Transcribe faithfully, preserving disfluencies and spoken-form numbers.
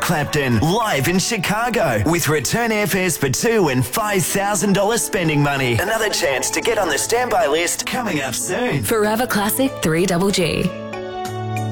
Clapton, live in Chicago, with return airfares for two and five thousand dollars spending money. Another chance to get on the standby list coming up soon. Forever Classic three G G.